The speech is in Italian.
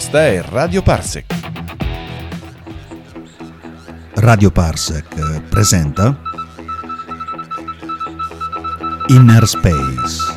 Questa è Radio Parsec. Radio Parsec presenta Inner Space.